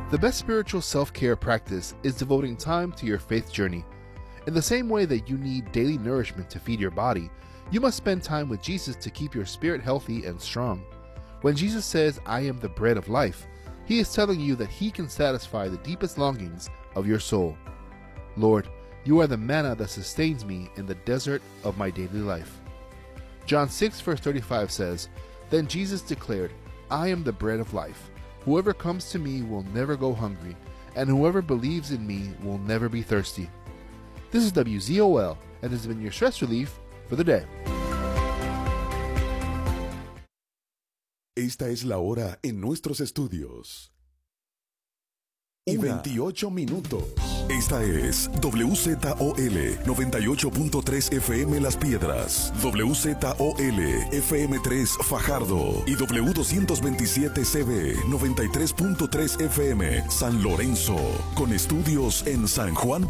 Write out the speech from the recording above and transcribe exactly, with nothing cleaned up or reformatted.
The best spiritual self-care practice is devoting time to your faith journey. In the same way that you need daily nourishment to feed your body, you must spend time with Jesus to keep your spirit healthy and strong. When Jesus says, "I am the bread of life," He is telling you that He can satisfy the deepest longings of your soul. Lord, you are the manna that sustains me in the desert of my daily life. John six verse thirty-five says, "Then Jesus declared, I am the bread of life. Whoever comes to me will never go hungry, and whoever believes in me will never be thirsty." This is W Z O L, and has been your stress relief for the day. Esta es la hora en nuestros estudios. Y veintiocho minutos. Esta es W Z O L noventa y ocho punto tres F M Las Piedras, W Z O L F M tres Fajardo y W doscientos veintisiete C B noventa y tres punto tres F M San Lorenzo, con estudios en San Juan,